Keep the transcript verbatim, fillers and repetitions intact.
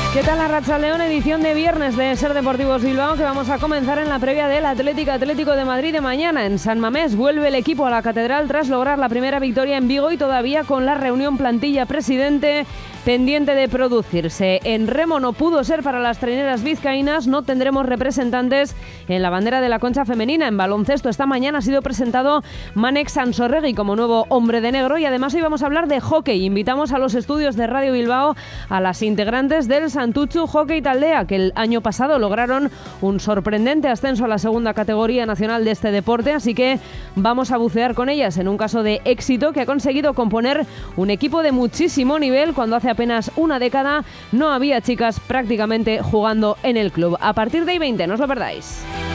¿Qué tal, Arratsaldeon? Edición de viernes de Ser Deportivos Bilbao, que vamos a comenzar en la previa del Atlético Atlético de Madrid de mañana. En San Mamés vuelve el equipo a la Catedral tras lograr la primera victoria en Vigo y todavía con la reunión plantilla-presidente pendiente de producirse. En remo no pudo ser para las traineras vizcaínas, no tendremos representantes en la bandera de la concha femenina. En baloncesto esta mañana ha sido presentado Manek Sansorregui como nuevo hombre de negro y además hoy vamos a hablar de hockey. Invitamos a los estudios de Radio Bilbao a las integrantes del Santutxu Hockey Taldea, que el año pasado lograron un sorprendente ascenso a la segunda categoría nacional de este deporte, así que vamos a bucear con ellas en un caso de éxito que ha conseguido componer un equipo de muchísimo nivel cuando hace apenas una década no había chicas prácticamente jugando en el club. A partir de I veinte, no os lo perdáis.